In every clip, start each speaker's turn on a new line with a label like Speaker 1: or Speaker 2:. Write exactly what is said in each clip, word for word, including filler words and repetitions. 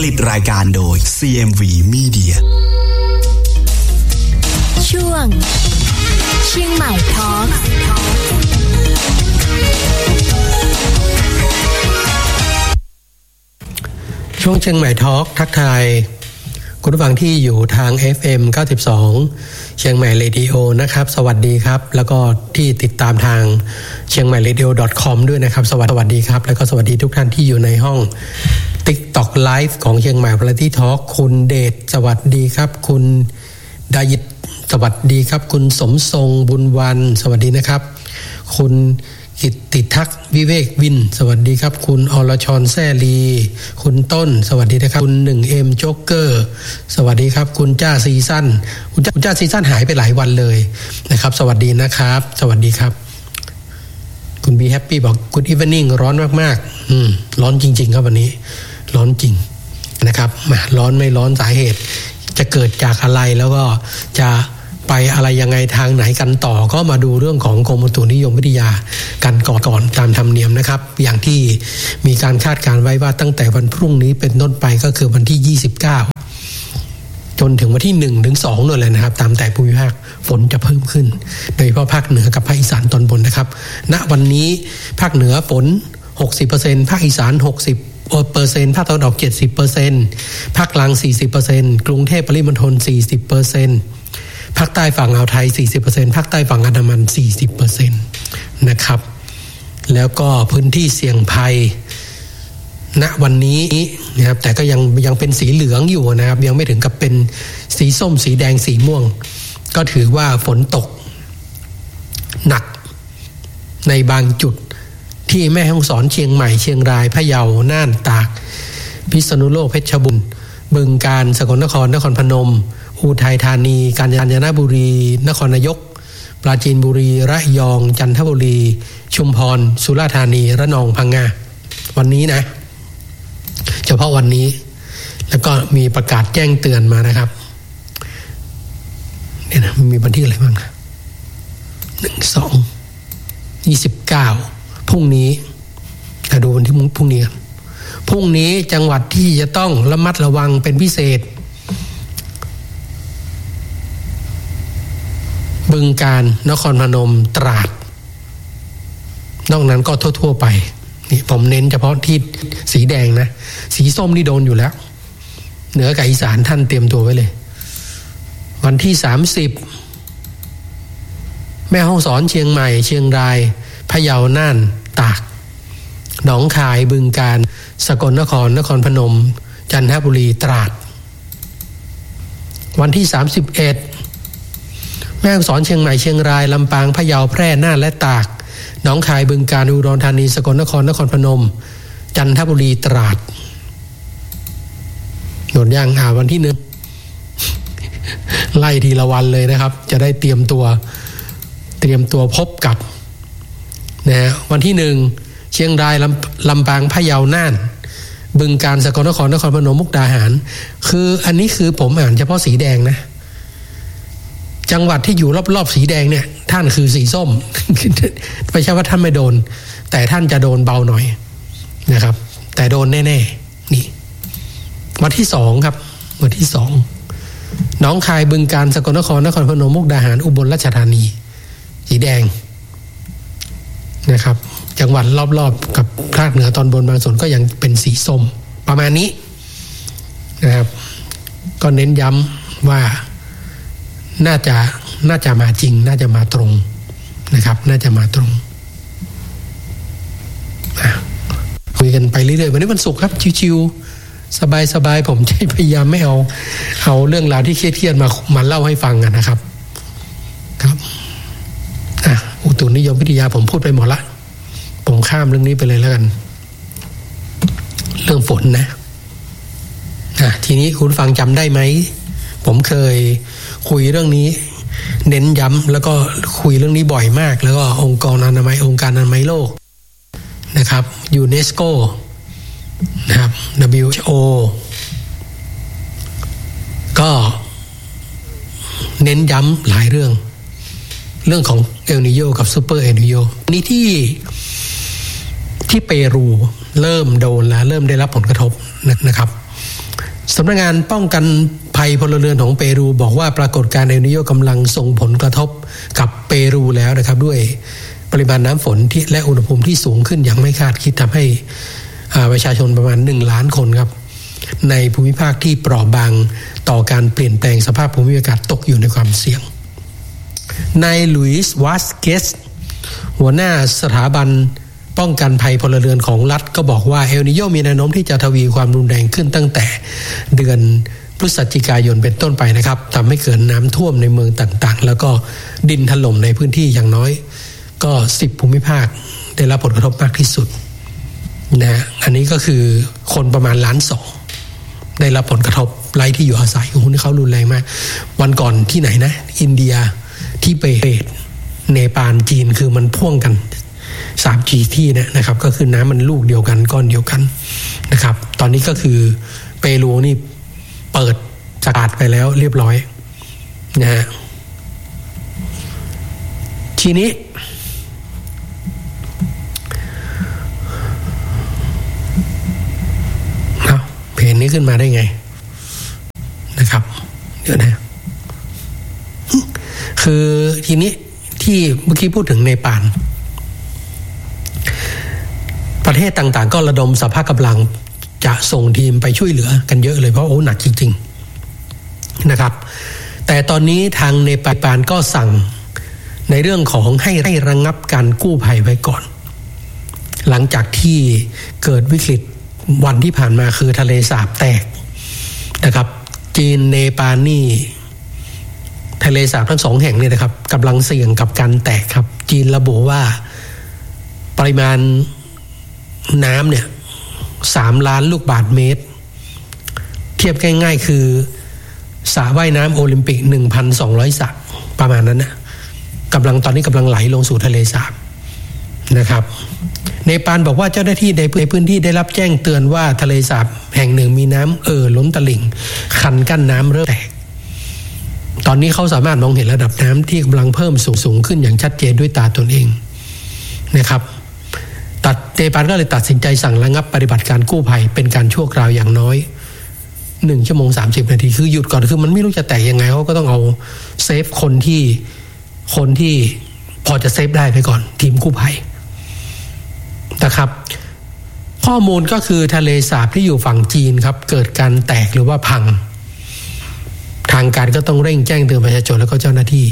Speaker 1: ลิตรายการโดย ซี เอ็ม วี Media
Speaker 2: ช่วงเชียงใหม่ทอล์ค
Speaker 3: ช่วงเชียงใหม่ทอล์คทักทายคุณผู้ฟังที่อยู่ทาง เอฟ เอ็ม เก้าสิบสอง เชียงใหม่เรดิโอนะครับสวัสดีครับแล้วก็ที่ติดตามทางเชียงใหม่เรดิโอ .com ด้วยนะครับสวัสดีครับแล้วก็สวัสดีทุกท่านที่อยู่ในห้อง TikTok Live ของเชียงใหม่ Variety Talk คุณเดชสวัสดีครับคุณดายิตสวัสดีครับคุณสมทรงบุญวันสวัสดีนะครับคุณกิตติทักษ์วิเวกวินสวัสดีครับคุณอรชรแซ่ลีคุณต้นสวัสดีนะครับคุณ หนึ่งเอ็ม โจ๊กเกอร์สวัสดีครับคุณจ้าซีซั่นคุณจ้าคุณจ้าซีซั่นหายไปหลายวันเลยนะครับสวัสดีนะครับสวัสดีครับคุณบีแฮปปี้บอก Good evening ร้อนมากๆอืมร้อนจริงๆครับวันนี้ร้อนจริงนะครับมาร้อนไม่ร้อนสาเหตุจะเกิดจากอะไรแล้วก็จะไปอะไรยังไงทางไหนกันต่อก็มาดูเรื่องของกรมอุตุนิยมวิทยากันก่อนก่อนตามธรรมเนียมนะครับอย่างที่มีการคาดการณ์ไว้ว่าตั้งแต่วันพรุ่งนี้เป็นต้นไปก็คือวันที่ยี่สิบเก้าจนถึงวันที่หนึ่งถึงสองนั่นแหละนะครับตามแต่ภูมิภาคฝนจะเพิ่มขึ้นโดยเฉพาะภาคเหนือกับภาคอีสานตอนบนนะครับณวันนี้ภาคเหนือฝน หกสิบเปอร์เซ็นต์ ภาคอีสานหกสิบเปอร์เซ็นต์ ภาคตะวันออก เจ็ดสิบเปอร์เซ็นต์ ภาคกลาง สี่สิบเปอร์เซ็นต์ กรุงเทพปริมณฑล สี่สิบเปอร์เซ็นต์ ภาคใต้ฝั่งอ่าวไทย สี่สิบเปอร์เซ็นต์ ภาคใต้ฝั่งอันดามัน สี่สิบเปอร์เซ็นต์ นะครับแล้วก็พื้นที่เสี่ยงภัยณวันนี้นะครับแต่ก็ยังยังเป็นสีเหลืองอยู่นะครับยังไม่ถึงกับเป็นสีส้มสีแดงสีม่วงก็ถือว่าฝนตกหนักในบางจุดที่แม่ฮ่องสอนเชียงใหม่เชียงรายพะเยาน่านตากพิษณุโลกเพชรบูรณ์บึงกาฬสกลนครนครพนมอุทัยธานีกาญจนบุรีนครนายกปราจีนบุรีระยองจันทบุรีชุมพรสุราษฎร์ธานีระนองพังงาวันนี้นะเฉพาะวันนี้แล้วก็มีประกาศแจ้งเตือนมานะครับเนี่ยนะมีวันที่อะไรบ้างหนึ่ง สอง ยี่สิบเก้าพรุ่งนี้มาดูวันที่พรุ่งนี้พรุ่งนี้จังหวัดที่จะต้องระมัดระวังเป็นพิเศษบึงกาฬนครพนมตราดนอกนั้นก็ทั่วๆไปนี่ผมเน้นเฉพาะที่สีแดงนะสีส้มนี่โดนอยู่แล้วเหนือกับอีสานท่านเตรียมตัวไว้เลยวันที่สามสิบแม่ฮ่องสอนเชียงใหม่เชียงรายพะเยาน่านตากหนองคายบึงกาฬสกลนครนครพนมจันทบุรีตราดวันที่สามสิบเอ็ดแม่ฮ่องสอนเชียงใหม่เชียงรายลำปางพะเยาแพร่น่านและตากหนองคายบึงกาฬอุดรธานีสกลนครนครพนมจันทบุรีตราดโดนย่างอ่าวันที่หนึ่งไล่ทีละวันเลยนะครับจะได้เตรียมตัวเตรียมตัวพบกับนะวันที่หนึ่งเชียงรายลำลำปางพะเยาน่านบึงกาฬสกลนครนครพนมมุกดาหารคืออันนี้คือผมอ่านเฉพาะสีแดงนะจังหวัดที่อยู่รอบๆสีแดงเนี่ยท่านคือสีส้ม ไม่ใช่ว่าท่านไม่โดนแต่ท่านจะโดนเบาหน่อยนะครับแต่โดนแน่ๆนี่วันที่สองครับวันที่สองหนองคายบึงกาฬสกลนครนครพนมมุกดาหารอุบลราชธานีสีแดงนะครับจังหวัดรอบๆกับภาคเหนือตอนบนบางส่วนก็ยังเป็นสีส้มประมาณนี้นะครับก็เน้นย้ำว่าน่าจะน่าจะมาจริงน่าจะมาตรงนะครับน่าจะมาตรงคุยกันไปเรื่อยๆวันนี้วันศุกร์ครับชิวๆสบายๆผมจะพยายามไม่เอาเอาเรื่องราวที่เครียดๆมามาเล่าให้ฟังกันนะครับครับอ่ะอุตุนิยมวิทยาผมพูดไปหมดละผมข้ามเรื่องนี้ไปเลยแล้วกันเรื่องฝนนะอ่ะทีนี้คุณฟังจำได้ไหมผมเคยคุยเรื่องนี้เน้นย้ำแล้วก็คุยเรื่องนี้บ่อยมากแล้วก็องค์กรอนามัยองค์การอนามัยโลกนะครับยูเนสโกนะครับ ดับเบิลยู เอช โอ ก็เน้นย้ำหลายเรื่องเรื่องของเอลนิโญกับซูเปอร์เอลนิโญนี่ที่ที่เปรูเริ่มโดนแล้วเริ่มได้รับผลกระทบนะครับสำนักงานป้องกันภัยพลเรือนของเปรูบอกว่าปรากฏการณ์เอลนิโญกำลังส่งผลกระทบกับเปรูแล้วนะครับด้วยปริมาณน้ำฝนที่และอุณหภูมิที่สูงขึ้นอย่างไม่คาดคิดทำให้ประชาชนประมาณหนึ่งล้านคนครับในภูมิภาคที่เปราะบางต่อการเปลี่ยนแปลงสภาพภูมิอากาศตกอยู่ในความเสี่ยงนายลุยส์วาสเกสหัวหน้าสถาบันป้องกันภัยพลเรือนของรัฐก็บอกว่าเอลนิโญมีแนวโน้มที่จะทวีความรุนแรงขึ้นตั้งแต่เดือนพฤศจิกายนเป็นต้นไปนะครับทำให้เกิดน้ำท่วมในเมืองต่างๆแล้วก็ดินถล่มในพื้นที่อย่างน้อยก็สิบภูมิภาคได้รับผลกระทบมากที่สุดนะอันนี้ก็คือคนประมาณล้านสองได้รับผลกระทบไร้ที่อยู่อาศัยโอ้โหนี่เขารุนแรงมากวันก่อนที่ไหนนะอินเดียที่เปตเนปาลจีนคือมันพ่วงกันสามจีที่นะนะครับก็คือน้ำมันลูกเดียวกันก้อนเดียวกันนะครับตอนนี้ก็คือเปรูนี่เปิดประกาศไปแล้วเรียบร้อยนะฮะทีนี้เอาเพจนี้ขึ้นมาได้ไงนะครับเดี๋ยวนะคือทีนี้ที่เมื่อกี้พูดถึงเนปาลประเทศต่างๆก็ระดมสภาพกำลังจะส่งทีมไปช่วยเหลือกันเยอะเลยเพราะโอ้หนักจริงๆนะครับแต่ตอนนี้ทางเนปาลก็สั่งในเรื่องของให้ให้ระงับการกู้ภัยไว้ก่อนหลังจากที่เกิดวิกฤตวันที่ผ่านมาคือทะเลสาบแตกนะครับจีนเนปาลนี่ทะเลสาบทั้งสองแห่งเนี่ยนะครับกำลังเสี่ยงกับการแตกครับจีนระบุว่าปริมาณน้ำเนี่ยสามล้านลูกบาศก์เมตรเทียบง่ายๆคือสระว่ายน้ำโอลิมปิก หนึ่งพันสองร้อย สระประมาณนั้นนะกำลังตอนนี้กำลังไหลลงสู่ทะเลสาบนะครับเนปาลบอกว่าเจ้าหน้าที่ในพื้นที่ได้รับแจ้งเตือนว่าทะเลสาบแห่งหนึ่งมีน้ำเอ่อล้นตลิ่งคันกั้นน้ำเริ่มแตกตอนนี้เขาสามารถมองเห็นระดับน้ำที่กำลังเพิ่มสูงสูงขึ้นอย่างชัดเจนด้วยตาตนเองนะครับตัดเนปาลก็เลยตัดสินใจสั่งระงับปฏิบัติการกู้ภัยเป็นการชั่วคราวอย่างน้อยหนึ่งชั่วโมงสามสิบนาทีคือหยุดก่อนคือมันไม่รู้จะแตกยังไงเขาก็ต้องเอาเซฟคนที่คนที่พอจะเซฟได้ไปก่อนทีมกู้ภัยนะครับข้อมูลก็คือทะเลสาบที่อยู่ฝั่งจีนครับเกิดการแตกหรือว่าพังทางการก็ต้องเร่งแจ้งเตือนประชาชนแล้วก็เจ้าหน้าที่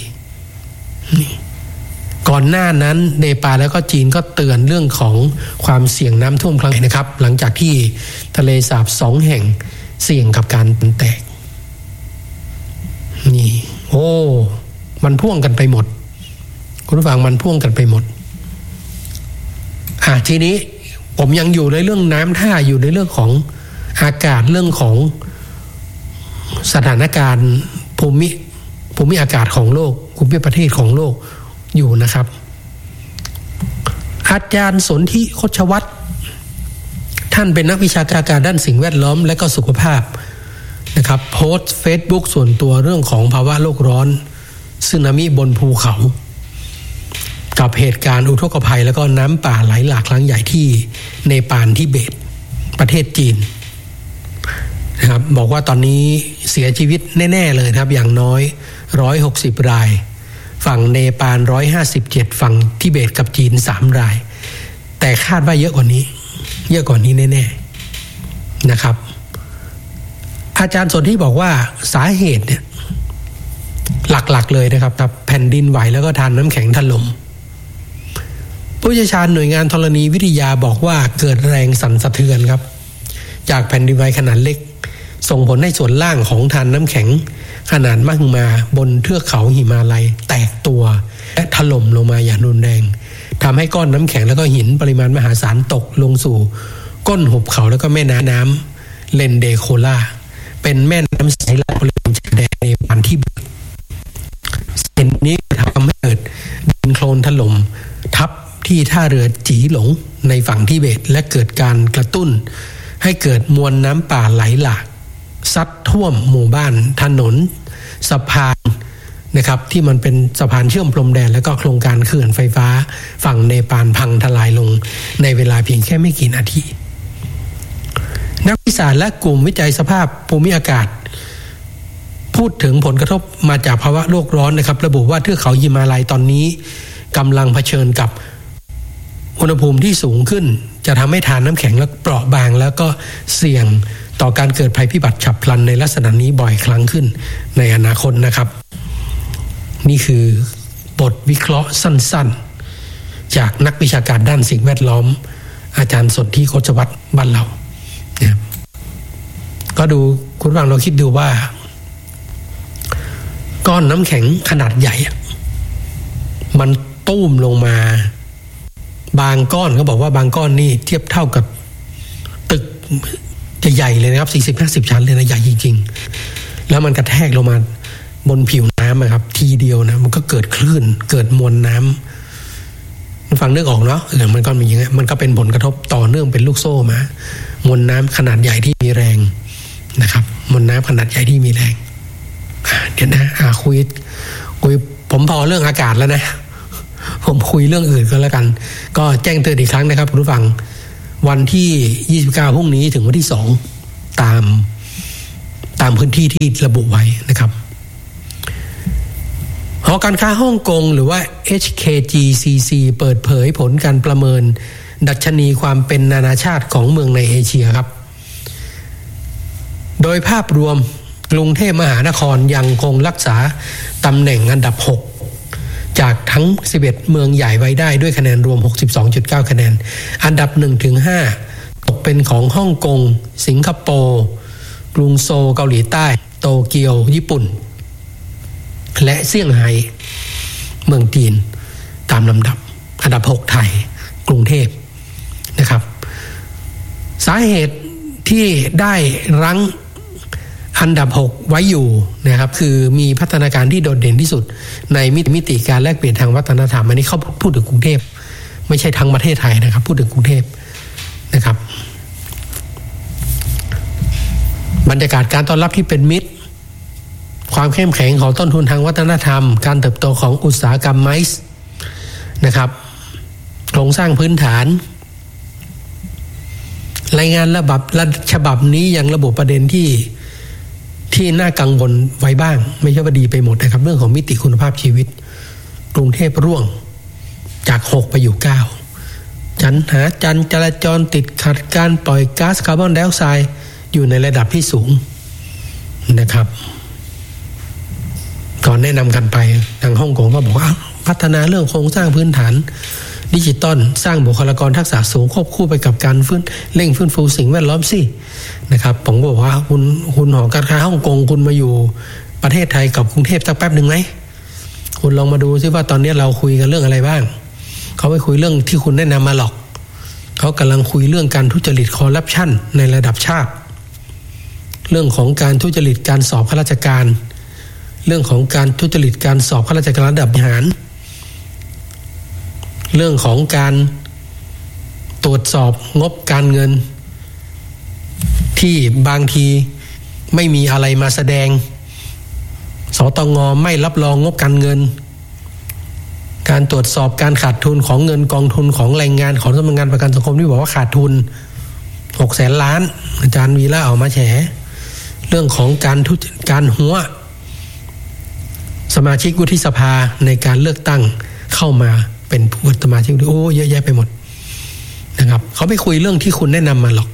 Speaker 3: ก่อนหน้านั้นเนปาลแล้วก็จีนก็เตือนเรื่องของความเสี่ยงน้ำท่วมครั้งใหญ่นะครับหลังจากที่ทะเลสาบสองแห่งเสี่ยงกับการแตกนี่โอ้มันพ่วงกันไปหมดคุณผู้ฟังมันพ่วงกันไปหมดอ่ะทีนี้ผมยังอยู่ในเรื่องน้ำท่าอยู่ในเรื่องของอากาศเรื่องของสถานการณ์ภูมิภูมิอากาศของโลกภูมิประเทศของโลกอยู่นะครับอาจารย์สนธิโคชวัฒน์ท่านเป็นนักวิชาการด้านสิ่งแวดล้อมและก็สุขภาพนะครับโพสต์ Facebook ส่วนตัวเรื่องของภาวะโลกร้อนสึนามิบนภูเขากับเหตุการณ์อุทกภัยแล้วก็น้ำป่าไหลหลากครั้งใหญ่ที่เนปาลทิเบตประเทศจีนนะครับบอกว่าตอนนี้เสียชีวิตแน่ๆเลยครับอย่างน้อยหนึ่งร้อยหกสิบรายฝั่งเนปาลหนึ่งร้อยห้าสิบเจ็ดฝั่งทิเบตกับจีนสามรายแต่คาดว่าเยอะกว่านี้เยอะกว่านี้แน่ๆนะครับอาจารย์สนที่บอกว่าสาเหตุเนี่ยหลักๆเลยนะครับกับแผ่นดินไหวแล้วก็ทานน้ำแข็งถล่มผู้เชี่ยวชาญหน่วยงานธรณีวิทยาบอกว่าเกิดแรงสั่นสะเทือนครับจากแผ่นดินไหวขนาดเล็กส่งผลให้ส่วนล่างของทานน้ำแข็งขนาดมหึมาบนเทือกเขาหิมาลัยแตกตัวและถล่มลงมาอย่างรุนแรงทำให้ก้อนน้ำแข็งแล้วก็หินปริมาณมหาศาลตกลงสู่ก้นหุบเขาแล้วก็แม่น้ำเลนเดโคลาเป็นแม่น้ำสายหลักบริเวณชายแดนเนปาลที่เส้นนี้ทำให้เกิดดินโคลนถล่มทับที่ท่าเรือจีหลงในฝั่งทิเบตและเกิดการกระตุ้นให้เกิดมวลน้ำป่าไหลหลากซัดท่วมหมู่บ้านถนนสะพานนะครับที่มันเป็นสะพานเชื่อมพรมแดนแล้วก็โครงการเขื่อนไฟฟ้าฝั่งเนปาลพังทลายลงในเวลาเพียงแค่ไม่กี่นาทีนักวิชาและกลุ่มวิจัยสภาพภูมิอากาศพูดถึงผลกระทบมาจากภาวะโลกร้อนนะครับระบุว่าเทือกเขาหิมาลัยตอนนี้กำลังเผชิญกับอุณหภูมิที่สูงขึ้นจะทำให้ฐานน้ำแข็งและเปราะบางแล้วก็เสี่ยงต่อการเกิดภัยพิบัติฉับพลันในลักษณะนี้บ่อยครั้งขึ้นในอนาคตนะครับนี่คือบทวิเคราะห์สั้นๆจากนักวิชาการด้านสิ่งแวดล้อมอาจารย์สนธิ โคชวัฒน์บ้านเราเนี่ยก็ดูคุณฟังเราคิดดูว่าก้อนน้ำแข็งขนาดใหญ่มันตุ้มลงมาบางก้อนเขาบอกว่าบางก้อนนี่เทียบเท่ากับตึกใหญ่ๆเลยนะครับ สี่สิบห้าสิบ ชั้นเลยนะใหญ่จริงๆแล้วมันกระแทกลงมาบนผิวน้ำครับทีเดียวนะมันก็เกิดคลื่นเกิดมวลน้ำฟังนึกออกเนาะเออมันก็มีอย่างเงี้ยมันก็เป็นผลกระทบต่อเนื่องเป็นลูกโซ่มามวลน้ำขนาดใหญ่ที่มีแรงนะครับมวลน้ำขนาดใหญ่ที่มีแรงเดี๋ยวนะอ่าคุยคุยผมพอเรื่องอากาศแล้วนะผมคุยเรื่องอื่นก็แล้วกันก็แจ้งเตือนอีกครั้งนะครับคุณผู้ฟังวันที่ยี่สิบเก้าพรุ่งนี้ถึงวันที่สองตามตามพื้นที่ที่ระบุไว้นะครับหอการค้าฮ่องกงหรือว่า เอช เค จี ซี ซี เปิดเผยผลการประเมินดัชนีความเป็นนานาชาติของเมืองในเอเชียครับโดยภาพรวมกรุงเทพมหานครยังคงรักษาตำแหน่งอันดับหกจากทั้งสิบเอ็ดเมืองใหญ่ไว้ได้ด้วยคะแนนรวม หกสิบสองจุดเก้า คะแนนอันดับ หนึ่งถึงห้า ตกเป็นของฮ่องกงสิงคโปร์กรุงโซลเกาหลีใต้โตเกียวญี่ปุ่นและเซี่ยงไฮ้เมืองจีนตามลำดับอันดับหกไทยกรุงเทพนะครับสาเหตุที่ได้รั้งอันดับหกไว้อยู่นะครับคือมีพัฒนาการที่โดดเด่นที่สุดในมิติการแลกเปลี่ยนทางวัฒนธรรมอันนี้เขาพูดถึงกรุงเทพไม่ใช่ทั้งประเทศไทยนะครับพูดถึงกรุงเทพนะครับบรรยากาศการต้อนรับที่เป็นมิตรความเข้มแข็งของต้นทุนทางวัฒนธรรมการเติบโตของอุตสาหกรรมไมซ์นะครับโครงสร้างพื้นฐานรายงานระดับฉบับนี้ยังระบุประเด็นที่ที่น่ากังวลไว้บ้างไม่ใช่ว่าดีไปหมดนะครับเรื่องของมิติคุณภาพชีวิตกรุงเทพร่วงจากหกไปอยู่เก้าจันหาจันจราจรติดขัดการปล่อยก๊าซคาร์บอนไดออกไซด์อยู่ในระดับที่สูงนะครับก่อนแนะนำกันไปทางฮ่องกงก็บอกว่าพัฒนาเรื่องโครงสร้างพื้นฐานดิจิตอลสร้างบุคลากรทักษะสูงควบคู่ไปกับการฟื้นเร่งฟื้นฟูสิ่งแวดล้อมสินะครับผมก็บอกว่าคุณคุณหอการค้าฮ่องกงคุณมาอยู่ประเทศไทยกับกรุงเทพสักแป๊บหนึ่งไหมคุณลองมาดูซิว่าตอนนี้เราคุยกันเรื่องอะไรบ้างเขาไม่คุยเรื่องที่คุณแนะนำมาหรอกเขากำลังคุยเรื่องการทุจริตคอร์รัปชันในระดับชาติเรื่องของการทุจริตการสอบข้าราชการเรื่องของการทุจริตการสอบข้าราชการระดับบริหารเรื่องของการตรวจสอบงบการเงินที่บางทีไม่มีอะไรมาแสดงสตง.ไม่รับรองงบการเงินการตรวจสอบการขาดทุนของเงินกองทุนของแรงงานของสำนักงานประกันสังคมที่บอกว่าขาดทุนหกแสนล้านอาจารย์วีระออกมาแฉเรื่องของการทุจการหัวสมาชิกวุฒิสภาในการเลือกตั้งเข้ามาเป็นผู้สมาชิกโอ้เยอะแยะไปหมดนะครับเขาไม่คุยเรื่องที่คุณแนะนำมาหรอก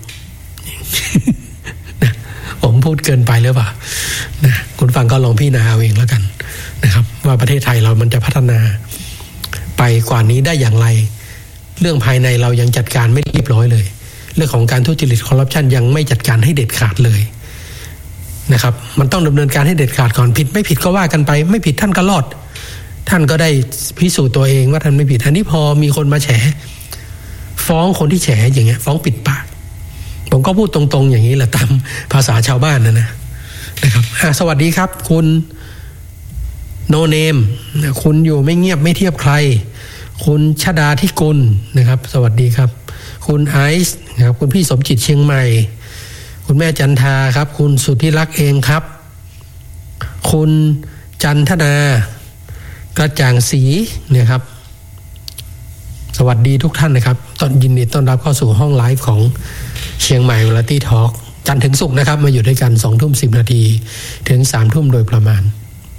Speaker 3: นะผมพูดเกินไปหรือเปล่านะคุณฟังก็ลองพิจารณาเอาเองแล้วกันนะครับว่าประเทศไทยเรามันจะพัฒนาไปกว่านี้ได้อย่างไรเรื่องภายในเรายังจัดการไม่เรียบร้อยเลยเรื่องของการทุจริตคอร์รัปชันยังไม่จัดการให้เด็ดขาดเลยนะครับมันต้องดำเนินการให้เด็ดขาดก่อนผิดไม่ผิดก็ว่ากันไปไม่ผิดท่านก็รอดท่านก็ได้พิสูจน์ตัวเองว่าท่านไม่ผิดอันนี้พอมีคนมาแฉฟ้องคนที่แฉอย่างเงี้ยฟ้องปิดปากผมก็พูดตรงๆอย่างนี้แหละตามภาษาชาวบ้านนะนะนะครับสวัสดีครับคุณโนเนมคุณอยู่ไม่เงียบไม่เทียบใครคุณชดาธิกุลนะครับสวัสดีครับคุณไอซ์นะครับคุณพี่สมจิตเชียงใหม่คุณแม่จันทาครับคุณสุทธิรักษ์เองครับคุณจันทนากระจ่างศรีเนี่ยครับสวัสดีทุกท่านนะครับต้อนยินดีต้อนรับเข้าสู่ห้องไลฟ์ของเชียงใหม่วาไรตี้ทอล์กจันทร์ถึงศุกร์นะครับมาอยู่ด้วยกันสองทุ่มสิบนาทีถึงสามทุ่มโดยประมาณ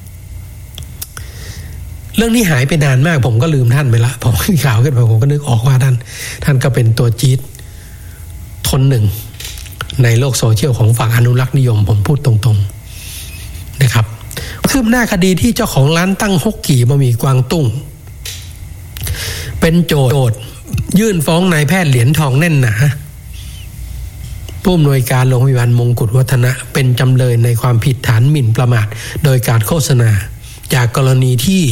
Speaker 3: เรื่องนี้หายไปนานมากผมก็ลืมท่านไปละผมขึ้นข่าวขึ้นมาผมก็นึกออกว่าท่านท่านก็เป็นตัวจี๊ดทนหนึ่งในโลกโซเชียลของฝั่งอนุรักษ์นิยมผมพูดตรงๆนะครับคืบหน้าคดีที่เจ้าของร้านตั้งฮกกี่บะหมี่กวางตุ้งเป็นโจทย์ยื่นฟ้องนายแพทย์เหรียญทองแน่นหนาผู้อำนวยการโรงพยาบาลมงกุฎวัฒนะเป็นจำเลยในความผิดฐานหมิ่นประมาทโดยการโฆษณาจากกรณีที่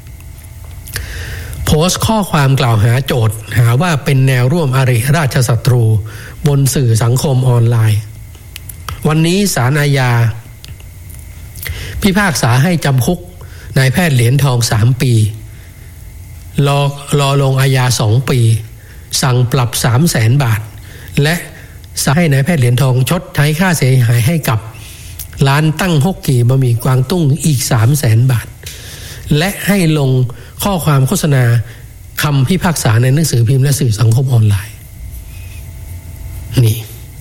Speaker 3: โพสต์ข้อความกล่าวหาโจทย์หาว่าเป็นแนวร่วมอริราชศัตรูบนสื่อสังคมออนไลน์วันนี้ศาลอาญาพิพากษาให้จำคุกนายแพทย์เหรียญทองสามปีรอรอลงอาญาสองปีสั่งปรับสามแสนบาทและสั่งให้นายแพทย์เหรียญทองชดใช้ค่าเสียหายให้กับร้านตั้งฮกกี่บะหมี่กวางตุ้งอีกสามแสนบาทและให้ลงข้อความโฆษณาคำพิพากษาในหนังสือพิมพ์และสื่อสังคมออนไลน์นี่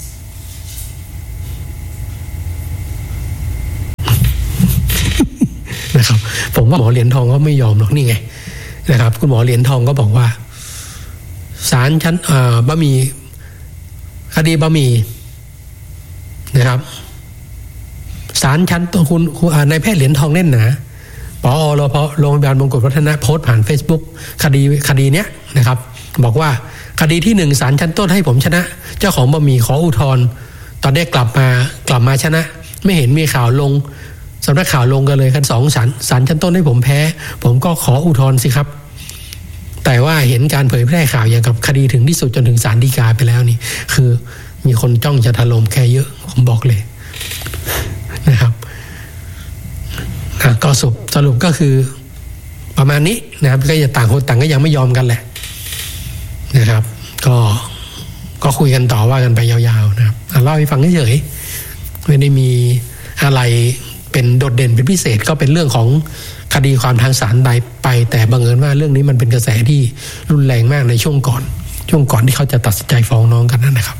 Speaker 3: นะครับผมว่าหมอเหรียญทองก็ไม่ยอมหรอกนี่ไงนะครับคุณหมอเหรียญทองก็บอกว่าศาลชั้นบะหมี่คดีบะหมี่นะครับศาลชั้นตัวคุณนายแพทย์เหรียญทองแน่นหนาปอรพโรงพยาบาลมงกุฎวัฒนะโพสต์ผ่าน Facebook คดีคดีเนี้ยนะครับบอกว่าคดีที่หนึ่งศาลชั้นต้นให้ผมชนะเจ้าของบะหมี่ขออุทธรณ์ตอนนี้กลับมากลับมาชนะไม่เห็นมีข่าวลงสำนักข่าวลงกันเลยกันสองศาลศาลชั้นต้นให้ผมแพ้ผมก็ขออุทธรณ์สิครับแต่ว่าเห็นการเผยแพร่ข่าวอย่างกับคดีถึงที่สุดจนถึงศาลฎีกาไปแล้วนี่คือมีคนจ้องจะถล่มแค่เยอะผมบอกเลยนะครับก็สรุปสรุปก็คือประมาณนี้นะครับก็จะต่างคนต่างก็ยังไม่ยอมกันแหละนะครับก็ก็คุยกันต่อว่ากันไปยาวๆนะครับเล่าให้ฟังเฉยๆไม่ได้มีอะไรเป็นโดดเด่นเป็นพิเศษก็เป็นเรื่องของคดีความทางศาลใดไปแต่บังเอิญว่าเรื่องนี้มันเป็นกระแสที่รุนแรงมากในช่วงก่อนช่วงก่อนที่เขาจะตัดสินใจฟ้องน้องกันนั่นนะครับ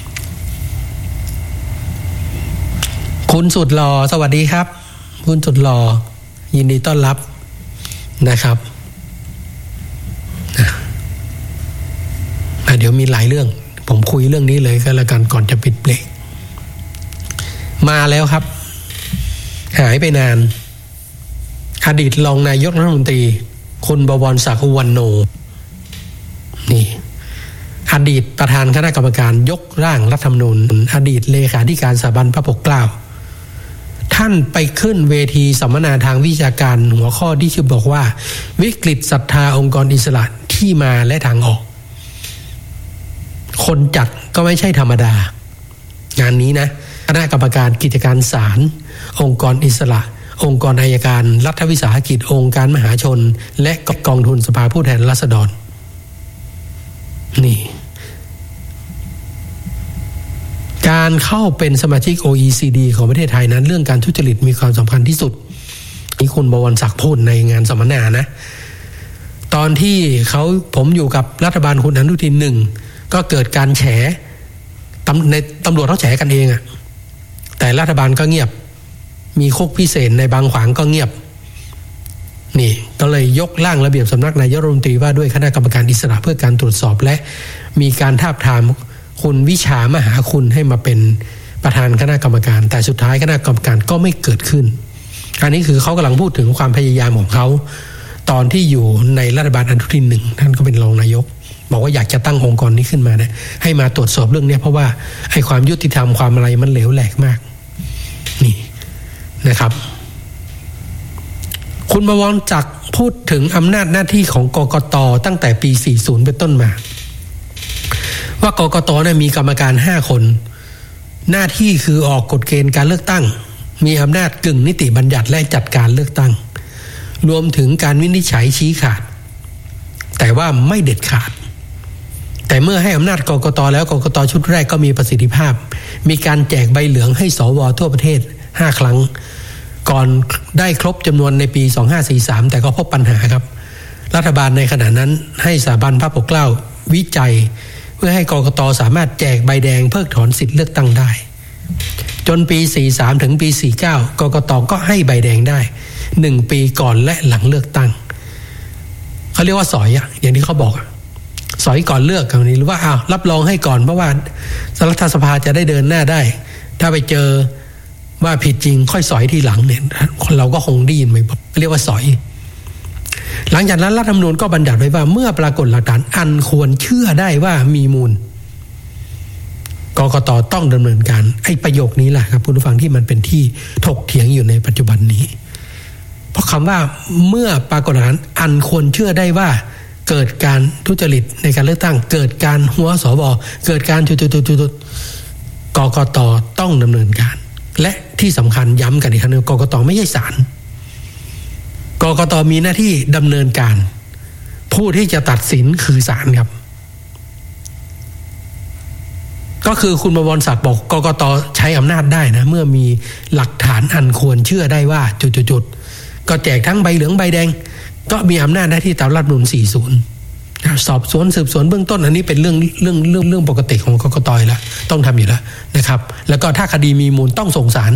Speaker 3: คุณสุดหล่อสวัสดีครับคุณสุดหล่อยินดีต้อนรับนะครับเดี๋ยวมีหลายเรื่องผมคุยเรื่องนี้เลยก็แล้วกันก่อนจะปิดเบรกมาแล้วครับหายไปนานอดีตรองนายกรัฐมนตรีคุณบวรศักดิ์อุวันโนนี่อดีตประธานคณะกรรมการยกร่างรัฐธรรมนูญอดีตเลขาธิการสถาบันพระปกเกล้าท่านไปขึ้นเวทีสัมมนาทางวิชาการหัวข้อที่ชื่อบอกว่าวิกฤตศรัทธาองค์กรอิสระที่มาและทางออกคนจัดก็ไม่ใช่ธรรมดางานนี้นะคณะกรรมการกิจการศาลองค์กรอิสระองค์กรอัยการรัฐวิสาหกิจองค์การมหาชนและกองทุนสภาผู้แทนราษฎรนี่การเข้าเป็นสมาชิก โอ อี ซี ดี ของประเทศไทยนั้นเรื่องการทุจริตมีความสำคัญที่สุดนี่คุณบวรศักดิ์พูดในงานสัมมนานะตอนที่เขาผมอยู่กับรัฐบาลคุณอนุทินหนึ่งก็เกิดการแฉในตำรวจเขาแฉกันเองอะแต่รัฐบาลก็เงียบมีคุกพิเศษในบางขวางก็เงียบนี่ก็เลยยกร่างระเบียบสำนักนายกรัฐมนตรีว่าด้วยคณะกรรมการอิสระเพื่อการตรวจสอบและมีการทาบทามคุณวิชามหาคุณให้มาเป็นประธานคณะกรรมการแต่สุดท้ายคณะกรรมการก็ไม่เกิดขึ้นอันนี้คือเขากำลังพูดถึงความพยายามของเขาตอนที่อยู่ในรัฐบาลอนุทินหนึ่งท่านก็เป็นรองนายกบอกว่าอยากจะตั้งองค์กรนี้ขึ้นมาเนี่ยให้มาตรวจสอบเรื่องนี้เพราะว่าไอ้ความยุติธรรมความอะไรมันเหลวแหลกมากนี่นะครับคุณบวรศักดิ์พูดถึงอำนาจหน้าที่ของกกต.ตั้งแต่ปีสี่สิบเป็นต้นมาว่ากกต.เนี่ยมีกรรมการห้าคนหน้าที่คือออกกฎเกณฑ์การเลือกตั้งมีอำนาจกึ่งนิติบัญญัติและจัดการเลือกตั้งรวมถึงการวินิจฉัยชี้ขาดแต่ว่าไม่เด็ดขาดแต่เมื่อให้อำนาจกกต.แล้วกกต.ชุดแรกก็มีประสิทธิภาพมีการแจกใบเหลืองให้สว.ทั่วประเทศห้าครั้งก่อนได้ครบจำนวนในปีสองพันห้าร้อยสี่สิบสามแต่ก็พบปัญหาครับรัฐบาลในขณะนั้นให้สถาบันพระปกเกล้าวิจัยพื่อให้กกต.สามารถแจกใบแดงเพิกถอนสิทธิ์เลือกตั้งได้จนปีสี่สิบสามถึงปีสี่สิบเก้ากกต.ก็ให้ใบแดงได้หนึ่งปีก่อนและหลังเลือกตั้งเขาเรียกว่าสอยอ่ะอย่างที่เขาบอกสอยก่อนเลือกกันนี้หรือว่าอ้าวรับรองให้ก่อนเพราะว่ารัฐสภาจะได้เดินหน้าได้ถ้าไปเจอว่าผิดจริงค่อยสอยทีหลังเนี่ยคนเราก็คงได้ยินไหมเรียกว่าสอยหลังจากนั้นรัฐธรรมนูญก็บัญญัติไว้ว่าเมื่อปรากฏหลักฐานอันควรเชื่อได้ว่ามีมูลกกต.ต้องดำเนินการไอ้ประโยคนี้แหละครับผู้ฟังที่มันเป็นที่ถกเถียงอยู่ในปัจจุบันนี้เพราะคำว่าเมื่อปรากฏหลักฐานอันควรเชื่อได้ว่าเกิดการทุจริตในการเลือกตั้งเกิดการหัวสวเกิดการจุดๆๆกกต.ต้องดำเนินการและที่สำคัญย้ำกันอีกครั้งนึงกกต.ไม่ใช่ศาลกกต.มีหน้าที่ดำเนินการผู้ที่จะตัดสินคือศาลครับก็คือคุณบวรศักดิ์บอกกกต.ใช้อำนาจได้นะเมื่อมีหลักฐานอันควรเชื่อได้ว่าจุดๆก็แจกทั้งใบเหลืองใบแดงก็มีอำนาจหน้าที่ตามรัฐธรรมนูญสี่สิบสอบสวนสืบสวนเบื้องต้นอันนี้เป็นเรื่องเรื่องเรื่องเรื่องปกติของกกต.แล้วต้องทำอยู่แล้วนะครับแล้วก็ถ้าคดีมีมูลต้องส่งศาล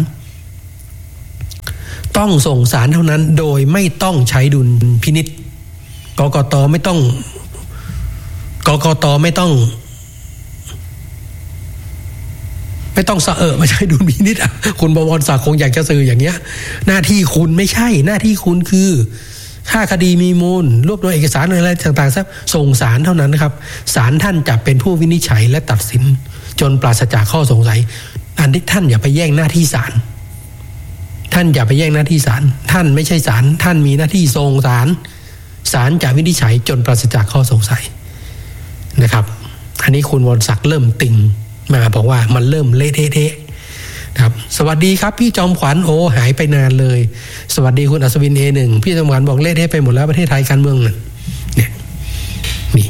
Speaker 3: ต้องส่งศาลเท่านั้นโดยไม่ต้องใช้ดุลพินิจกกต.ไม่ต้องกกต.ไม่ต้องไม่ต้องสะเอะมาใช้ดุลพินิจอ่ะคุณบวรศักดิ์คงอยากจะสื่ออย่างเงี้ยหน้าที่คุณไม่ใช่หน้าที่คุณคือถ้าคดีมีมูลรวบรวมเอกสารอะไรต่างๆส่งศาลเท่านั้นนะครับศาลท่านจะเป็นผู้วินิจฉัยและตัดสินจนปราศจากข้อสงสัยอันที่ท่านอย่าไปแย่งหน้าที่ศาลท่านอย่าไปแย่งหน้าที่ศาลท่านไม่ใช่ศาลท่านมีหน้าที่ส่งศาลศาลจะวินิจฉัยจนปราศจากข้อสงสัยนะครับอันนี้คุณวรศักดิ์เริ่มติงมาบอกว่ามันเริ่มเละเทะครับสวัสดีครับพี่จอมขวัญโอ้หายไปนานเลยสวัสดีคุณอัศวิน เอ หนึ่ง พี่จอมขวัญบอกเละเทะไปหมดแล้วประเทศไทยการเมืองเนี่ยนี่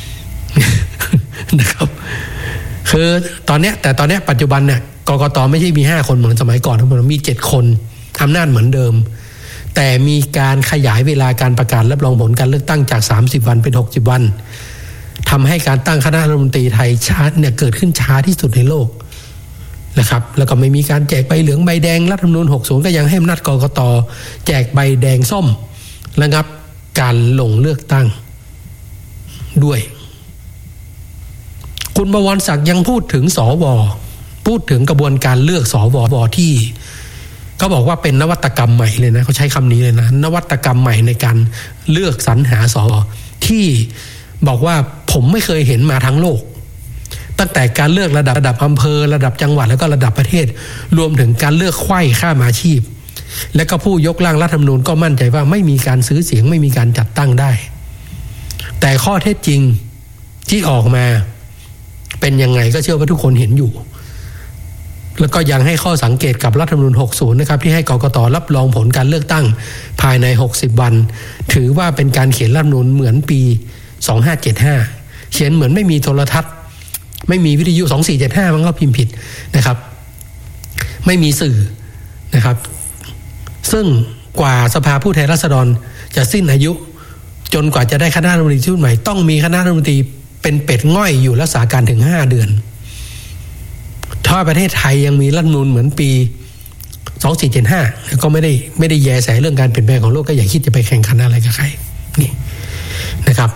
Speaker 3: นะครับคือตอนเนี้ยแต่ตอนเนี้ยปัจจุบันเนี่ยกกต.ไม่ใช่มีห้าคนเหมือนสมัยก่อนทั้งหมดมีเจ็ดคนอำนาจเหมือนเดิมแต่มีการขยายเวลาการประกาศรับรองผลการเลือกตั้งจากสามสิบวันเป็นหกสิบวันทำให้การตั้งคณะรัฐมนตรีไทยช้าเนี่ยเกิดขึ้นช้าที่สุดในโลกนะครับแล้วก็ไม่มีการแจกใบเหลืองใบแดงรัฐธรรมนูญหกสิบก็ยังให้อำนาจกกต.แจกใบแดงส้มระงับการลงเลือกตั้งด้วยคุณบวรศักดิ์ยังพูดถึงสวพูดถึงกระบวนการเลือกสวที่เขาบอกว่าเป็นนวัตกรรมใหม่เลยนะเขาใช้คำนี้เลยนะนวัตกรรมใหม่ในการเลือกสรรหาสวที่บอกว่าผมไม่เคยเห็นมาทั้งโลกตั้งแต่การเลือกระดับระดับอำเภอระดับจังหวัดแล้วก็ระดับประเทศรวมถึงการเลือกไขว้ข้ามอาชีพและก็ผู้ยกร่างรัฐธรรมนูญก็มั่นใจว่าไม่มีการซื้อเสียงไม่มีการจัดตั้งได้แต่ข้อเท็จจริงที่ออกมาเป็นยังไงก็เชื่อว่าทุกคนเห็นอยู่แล้วก็ยังให้ข้อสังเกตกับรัฐธรรมนูญหกสิบนะครับที่ให้กกต.รับรองผลการเลือกตั้งภายในหกสิบวันถือว่าเป็นการเขียนรัฐธรรมนูญเหมือนปีสองห้าเจ็ดห้าเขียนเหมือนไม่มีโทรทัศน์ไม่มีวิทยุสองสี่เจ็ดห้ามันก็พิมพ์ผิดนะครับไม่มีสื่อนะครับซึ่งกว่าสภาผู้แทนราษฎรจะสิ้นอายุจนกว่าจะได้คณะรัฐมนตรีชุดใหม่ต้องมีคณะรัฐมนตรีเป็นเป็ดง่อยอยู่รักษาการถึงห้าเดือนถ้าประเทศไทยยังมีรัฐธรรมนูญเหมือนปีสองสี่เจ็ดห้าก็ไม่ได้ไม่ได้แยแสเรื่องการเปลี่ยนแปลงของโลกก็อย่าคิดจะไปแข่งขันอะไรกับใครนี่นะครับ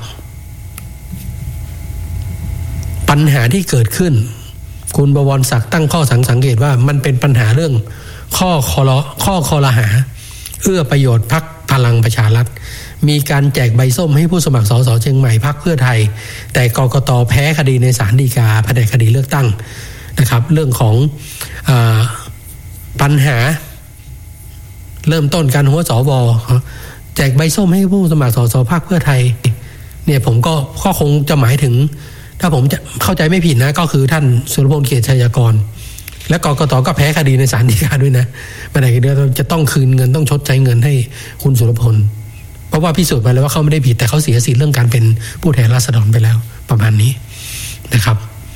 Speaker 3: ปัญหาที่เกิดขึ้นคุณบวรศักดิ์ตั้งข้อสังเกตว่ามันเป็นปัญหาเรื่องข้อคอรข้อคอรหาเอื้อประโยชน์พรรคพลังประชารัฐมีการแจกใบส้มให้ผู้สมัครสสเชียงใหม่พรรคเพื่อไทยแต่กกต.แพ้คดีในศาลฎีกาแผนกคดีเลือกตั้งนะครับเรื่องของอ่าปัญหาเริ่มต้นการหัวสวแจกใบส้มให้ผู้สมัครสสพรรคเพื่อไทยเนี่ยผมก็ก็คงจะหมายถึงถ้าผมจะเข้าใจไม่ผิดนะก็คือท่านสุรพลเกียรติชัยกรและกกต.ก็แพ้คดีในศาลฎีกาด้วยนะแผนกคดีจะต้องคืนเงินต้องชดใช้เงินให้คุณสุรพลเพราะว่าพิสูจน์ไปแล้วว่าเขาไม่ได้ผิดแต่เขาเสียสิทธิ์เรื่องการเป็นผู้แทนราษฎรไปแล้วประมาณนี้นะครับ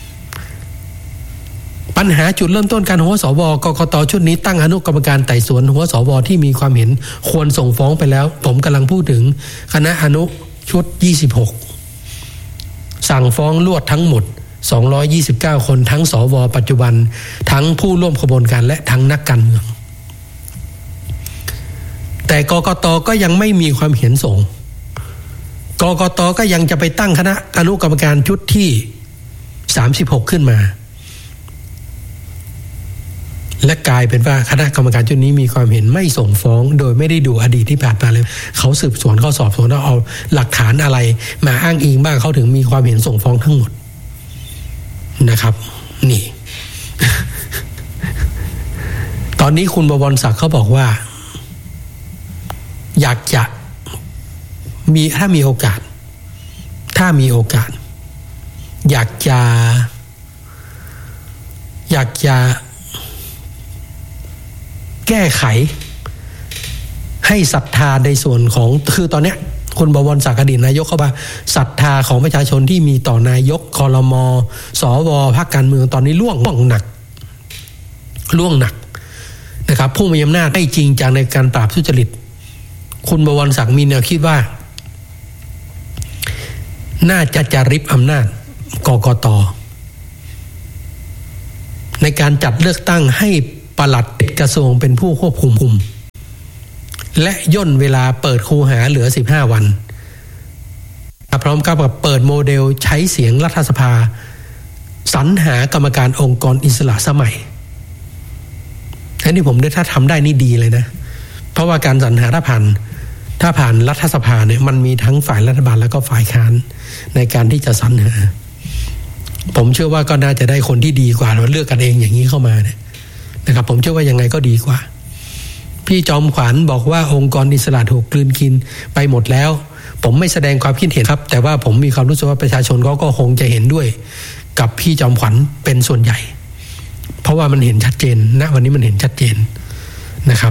Speaker 3: ปัญหาจุดเริ่มต้นการหัวสวกกต.ชุดนี้ตั้งอนุกรรมการไต่สวนหัวสวที่มีความเห็นควรส่งฟ้องไปแล้วผมกำลังพูดถึงคณะอนุชุดยี่สิบหกสั่งฟ้องรวดทั้งหมดสองร้อยยี่สิบเก้าคนทั้งสวปัจจุบันทั้งผู้ร่วมขบวนการและทั้งนักการเมืองแต่กกต.ก็ยังไม่มีความเห็นส่งกกต.ก็ยังจะไปตั้งคณะอนุกรรมการชุดที่สามสิบหกขึ้นมาและกลายเป็นว่าคณะกรรมการชุดนี้มีความเห็นไม่ส่งฟ้องโดยไม่ได้ดูอดีตที่ผ่านมาเลยเขาสืบสวนเขาสอบสวนแล้วเอาหลักฐานอะไรมาอ้างอิงบ้างเขาถึงมีความเห็นส่งฟ้องทั้งหมดนะครับนี่ ตอนนี้คุณบวรศักดิ์เขาบอกว่าอยากจะมีถ้ามีโอกาสถ้ามีโอกาสอยากจะอยากจะแก้ไขให้ศรัทธาในส่วนของคือตอนเนี้ยคุณบวรศักดิ์อดีตนายกเขาว่าศรัทธาของประชาชนที่มีต่อนายกครม.สว.พรรคการเมืองตอนนี้ล่วงล่วงหนักล่วงหนักนะครับผู้มีอำนาจไม่จริงจังในการปราบทุจริตคุณบวรศักดิ์มีแนวคิดว่าน่าจะจะริบอำนาจกกต.ในการจัดเลือกตั้งให้ปลัดกระทรวงเป็นผู้ควบคุมคุมและย่นเวลาเปิดคูหาเหลือสิบห้าวันพร้อมกับเปิดโมเดลใช้เสียงรัฐสภาสรรหากรรมการองค์กรอิสระสมัยอันนี้ผมได้ถ้าทำได้นี่ดีเลยนะเพราะว่าการสรรหาถ้าผ่านถ้าผ่านรัฐสภาเนี่ยมันมีทั้งฝ่ายรัฐบาลแล้วก็ฝ่ายค้านในการที่จะสรรหาผมเชื่อว่าก็น่าจะได้คนที่ดีกว่าเราเลือกกันเองอย่างนี้เข้ามาเนี่ยนะครับผมเชื่อว่ายังไงก็ดีกว่าพี่จอมขวัญบอกว่าองค์กรอิสระถูกกลืนกินไปหมดแล้วผมไม่แสดงความคิดเห็นครับแต่ว่าผมมีความรู้สึกว่าประชาชนเขาก็คงจะเห็นด้วยกับพี่จอมขวัญเป็นส่วนใหญ่เพราะว่ามันเห็นชัดเจนณวันนี้มันเห็นชัดเจนนะครับ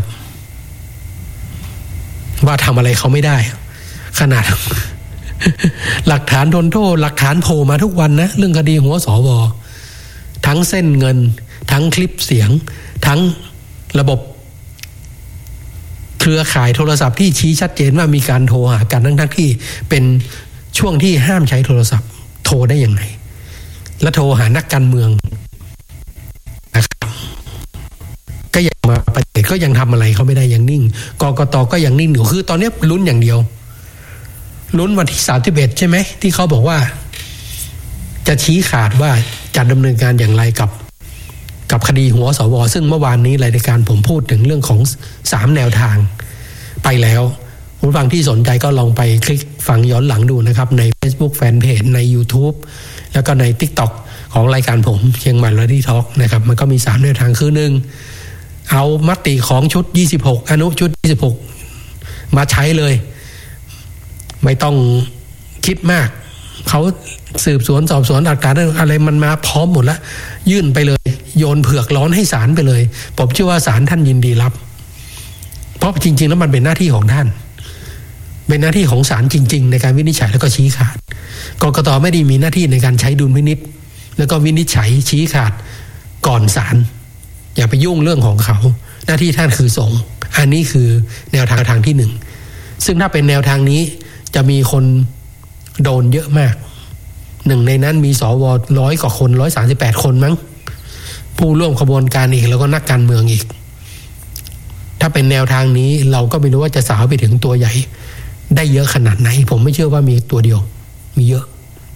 Speaker 3: ว่าทำอะไรเขาไม่ได้ขนาด หลักฐานทนโทษหลักฐานโผล่มาทุกวันนะเรื่องคดีหัวสวทั้งเส้นเงินทั้งคลิปเสียงทั้งระบบเครือข่ายโทรศัพท์ที่ชี้ชัดเจนว่ามีการโทรหากันทั้งๆที่เป็นช่วงที่ห้ามใช้โทรศัพท์โทรได้ยังไงและโทรหานักการเมืองนะครับก็ยังมาปฏิเสธก็ยังทำอะไรเขาไม่ได้ยังนิ่งกกต.ก็ยังนิ่งอยู่คือตอนนี้ลุ้นอย่างเดียวลุ้นวันที่สามสิบเอ็ดใช่ไหมที่เขาบอกว่าจะชี้ขาดว่าจะดำเนินการอย่างไรกับกับคดีหัวสวซึ่งเมื่อวานนี้รายการผมพูดถึงเรื่องของสามแนวทางไปแล้วผู้ฟังที่สนใจก็ลองไปคลิกฟังย้อนหลังดูนะครับใน Facebook Fanpage ใน YouTube แล้วก็ใน TikTok ของรายการผมเชียงใหม่ Ready Talk นะครับมันก็มีสามแนวทางคือหนึ่งเอามติของชุดยี่สิบหกอนุชุดยี่สิบหกมาใช้เลยไม่ต้องคิดมากเขาสืบสวนสอบสวนหลักฐานอะไรมันมาพร้อมหมดแล้วยื่นไปเลยโยนเผือกร้อนให้ศาลไปเลยผมเชื่อว่าศาลท่านยินดีรับเพราะจริงๆแล้วมันเป็นหน้าที่ของท่านเป็นหน้าที่ของศาลจริงๆในการวินิจฉัยแล้วก็ชี้ขาดกกต.ไม่ได้มีหน้าที่ในการใช้ดุลพินิจแล้วก็วินิจฉัยชี้ขาดก่อนศาลอย่าไปยุ่งเรื่องของเขาหน้าที่ท่านคือสงฆ์อันนี้คือแนวทางทางที่หนึ่งซึ่งถ้าเป็นแนวทางนี้จะมีคนโดนเยอะมากหนึ่งในนั้นมีสวร้อยกว่าคนร้อยสามสิบแปดคนมั้งผู้ร่วมขบวนการอีกแล้วก็นักการเมืองอีกถ้าเป็นแนวทางนี้เราก็ไม่รู้ว่าจะสาวไปถึงตัวใหญ่ได้เยอะขนาดไหนผมไม่เชื่อว่ามีตัวเดียวมีเยอะ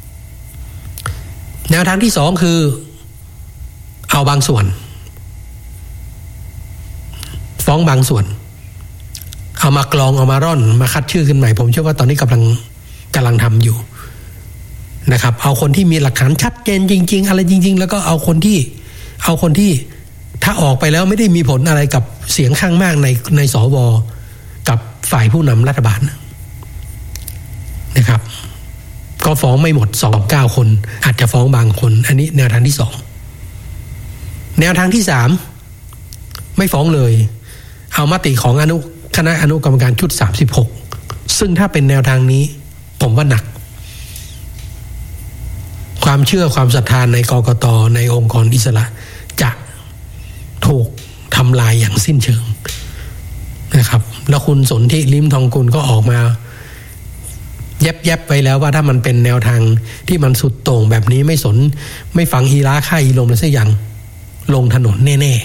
Speaker 3: แนวทางที่สองคือเอาบางส่วนฟ้องบางส่วนเอามากรองเอามาร่อนมาคัดชื่อขึ้นใหม่ผมเชื่อว่าตอนนี้กำลังกำลังทำอยู่นะครับเอาคนที่มีหลักฐานชัดเจนจริงๆอะไรจริงๆแล้วก็เอาคนที่เอาคนที่ถ้าออกไปแล้วไม่ได้มีผลอะไรกับเสียงข้างมากในในสวกับฝ่ายผู้นำรัฐบาลนะครับก็ฟ้องไม่หมดสองเก้าคนอาจจะฟ้องบางคนอันนี้แนวทางที่สองแนวทางที่สามไม่ฟ้องเลยเอามติของอนุคณะอนุกรรมการชุดสามสิบหกซึ่งถ้าเป็นแนวทางนี้ผมว่าหนักความเชื่อความศรัทธาในกกต.ในองค์กรอิสระจะถูกทำลายอย่างสิ้นเชิงนะครับแล้วคุณสนธิลิ้มทองกุลก็ออกมาแย็บแยบไปแล้วว่าถ้ามันเป็นแนวทางที่มันสุดโต่งแบบนี้ไม่สนไม่ฟังอีลาค่าอีลมเลยสักอย่างลงถนนแน่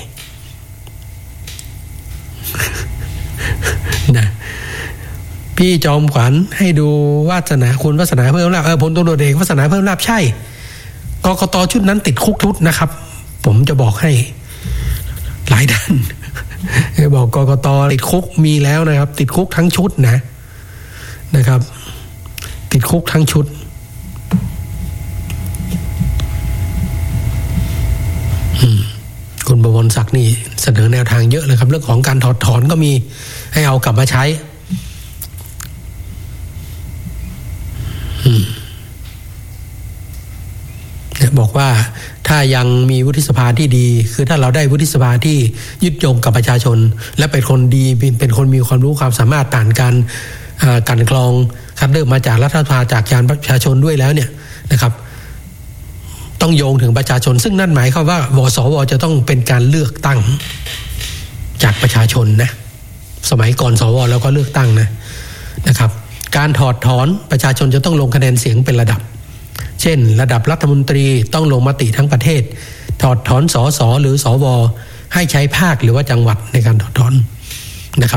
Speaker 3: ๆนะพี่จอมขวัญให้ดูวาสนาคุณวาสนาเพิ่มลาภเออพลตำรวจเอกวาสนาเพิ่มลาภใช่กกตชุดนั้นติดคุกทุกนะครับผมจะบอกให้หลายท่านบอกกกตติดคุกมีแล้วนะครับติดคุกทั้งชุดนะนะครับติดคุกทั้งชุดคุณบวรศักดิ์นี่เสนอแนวทางเยอะเลยครับเรื่องของการถอดถอนก็มีให้เอากลับมาใช้บอกว่าถ้ายังมีวุฒิสภาที่ดีคือถ้าเราได้วุฒิสภาที่ยึดโยงกับประชาชนและเป็นคนดีเป็นคนมีความรู้ความสามารถต่างการการกรองคัดเลือกมาจากรัฐสภาจากการประชาชนด้วยแล้วเนี่ยนะครับต้องโยงถึงประชาชนซึ่งนั่นหมายความว่าวสวจะต้องเป็นการเลือกตั้งจากประชาชนนะสมัยก่อนสวเราก็เลือกตั้งนะนะครับการถอดถอนประชาชนจะต้องลงคะแนนเสียงเป็นระดับเช่นระดับรัฐมนตรีต้องลงมติทั้งประเทศถอดถอนสสหรือสวให้ใช้ภาคหรือว่าจังหวัดในการถอดถอน